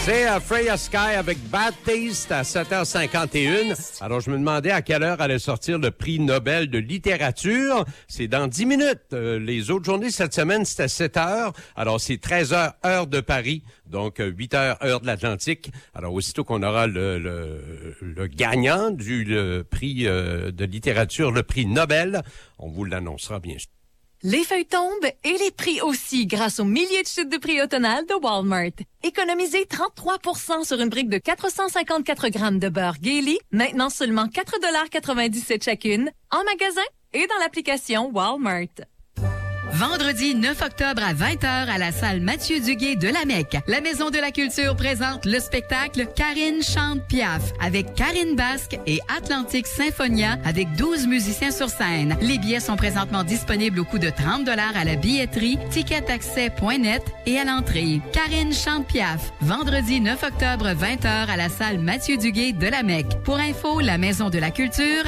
C'est Freya Sky avec Bad Taste à 7h51. Alors, je me demandais à quelle heure allait sortir le prix Nobel de littérature. C'est dans 10 minutes. Les autres journées cette semaine, c'était 7h. Alors, c'est 13h, heure de Paris. Donc, 8h, heure de l'Atlantique. Alors, aussitôt qu'on aura le gagnant du prix de littérature, le prix Nobel, on vous l'annoncera bien sûr. Les feuilles tombent et les prix aussi grâce aux milliers de chutes de prix automnales de Walmart. Économisez 33% sur une brique de 454 grammes de beurre Gailey, maintenant seulement 4,97 chacune, en magasin et dans l'application Walmart. Vendredi 9 octobre à 20h à la salle Mathieu Duguay de la Mecque. La Maison de la Culture présente le spectacle Karine chante Piaf avec Karine Basque et Atlantic Symphonia avec 12 musiciens sur scène. Les billets sont présentement disponibles au coût de 30 $ à la billetterie, ticketaccès.net et à l'entrée. Karine chante Piaf, vendredi 9 octobre 20h à la salle Mathieu Duguay de la Mecque. Pour info, la Maison de la Culture,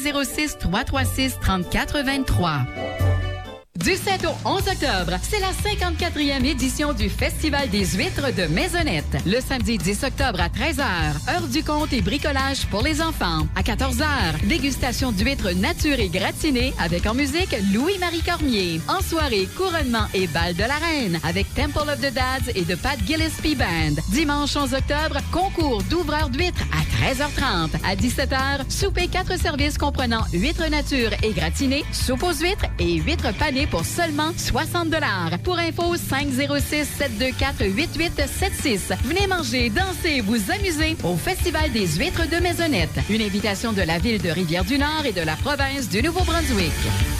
506-336-3423. Du 7 au 11 octobre, c'est la 54e édition du Festival des huîtres de Maisonnette. Le samedi 10 octobre à 13h, heure du compte et bricolage pour les enfants. À 14h, dégustation d'huîtres nature et gratinées avec en musique Louis-Marie Cormier. En soirée, couronnement et bal de la reine avec Temple of the Dads et de Pat Gillespie Band. Dimanche 11 octobre, concours d'ouvreurs d'huîtres à 13h30. À 17h, souper 4 services comprenant huîtres nature et gratinées, soupe aux huîtres et huîtres panées pour seulement 60 $. Pour info, 506-724-8876. Venez manger, danser, vous amuser au Festival des huîtres de Maisonnette. Une invitation de la ville de Rivière-du-Nord et de la province du Nouveau-Brunswick.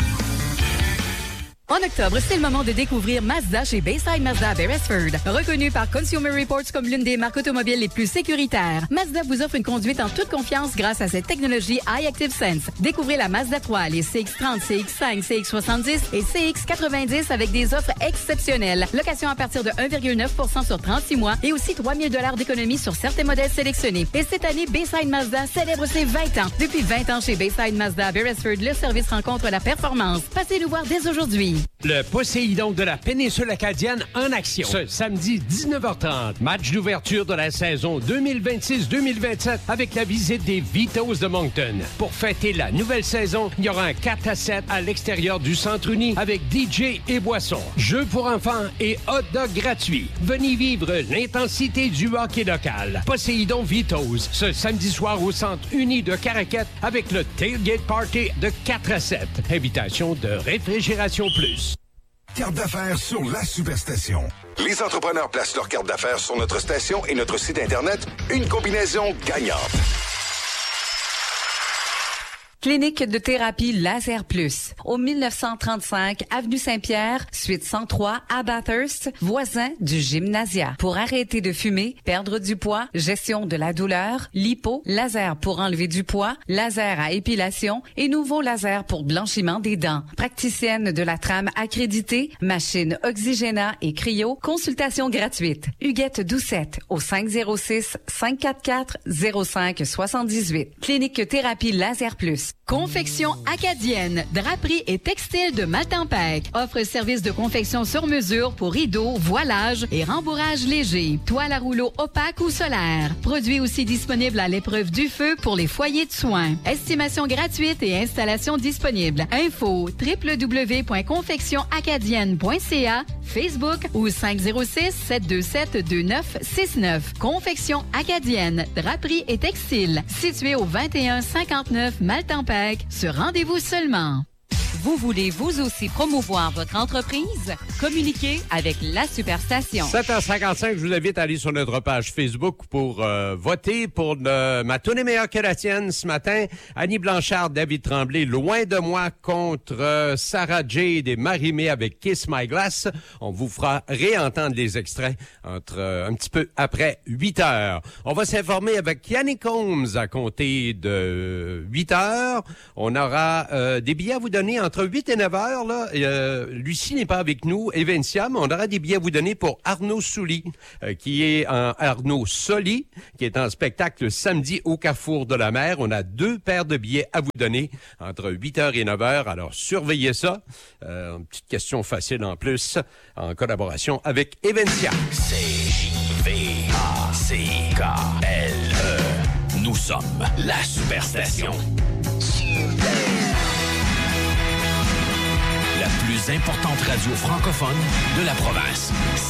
En octobre, c'est le moment de découvrir Mazda chez Bayside Mazda Beresford. Reconnu par Consumer Reports comme l'une des marques automobiles les plus sécuritaires, Mazda vous offre une conduite en toute confiance grâce à cette technologie iActive Sense. Découvrez la Mazda 3, les CX-30, CX-5, CX-70 et CX-90 avec des offres exceptionnelles. Location à partir de 1,9% sur 36 mois et aussi 3 000 $ d'économie sur certains modèles sélectionnés. Et cette année, Bayside Mazda célèbre ses 20 ans. Depuis 20 ans chez Bayside Mazda Beresford, le service rencontre la performance. Passez nous voir dès aujourd'hui. Le Poséidon de la péninsule acadienne en action. Ce samedi 19h30, match d'ouverture de la saison 2026-2027 avec la visite des Vitos de Moncton. Pour fêter la nouvelle saison, il y aura un 4-7 à l'extérieur du Centre Uni avec DJ et boissons. Jeux pour enfants et hot dog gratuits. Venez vivre l'intensité du hockey local. Poséidon Vitos, ce samedi soir au Centre Uni de Caraquette avec le Tailgate Party de 4-7. Invitation de Réfrigération Plus. Carte d'affaires sur la Superstation. Les entrepreneurs placent leur carte d'affaires sur notre station et notre site Internet. Une combinaison gagnante. Clinique de thérapie Laser Plus, au 1935 Avenue Saint-Pierre, suite 103 à Bathurst, voisin du Gymnasia. Pour arrêter de fumer, perdre du poids, gestion de la douleur, lipo, laser pour enlever du poids, laser à épilation et nouveau laser pour blanchiment des dents. Praticienne de la trame accréditée, machine Oxygena et cryo, consultation gratuite. Huguette Doucette, au 506-544-0578. Clinique thérapie Laser Plus. Confection acadienne, draperie et textile de Maltempec. Offre service de confection sur mesure pour rideaux, voilage et rembourrage léger. Toile à rouleau opaque ou solaire. Produit aussi disponible à l'épreuve du feu pour les foyers de soins. Estimation gratuite et installation disponible. Info www.confectionacadienne.ca, Facebook ou 506-727-2969. Confection acadienne, draperie et textile. Situé au 2159 Maltempec. Ce rendez-vous seulement. Vous voulez vous aussi promouvoir votre entreprise? Communiquez avec la Superstation. 7h55, je vous invite à aller sur notre page Facebook pour voter pour ma tournée meilleure que la tienne ce matin. Annie Blanchard, David Tremblay, Loin de moi contre Sarah Jade et Marie-Mé avec Kiss My Glass. On vous fera réentendre les extraits entre un petit peu après 8 heures. On va s'informer avec Yannick Holmes à compter de 8 heures. On aura des billets à vous donner entre 8 et 9 heures, là. Lucie n'est pas avec nous, Evencia, mais on aura des billets à vous donner pour Arnaud Souli, qui est Arnaud Soli, qui est en spectacle samedi au Carrefour de la Mer. On a 2 paires de billets à vous donner entre 8 heures et 9 heures. Alors, surveillez ça. Une petite question facile en plus, en collaboration avec Evencia. CJVA. Nous sommes la Superstation. La plus importante radio francophone de la province.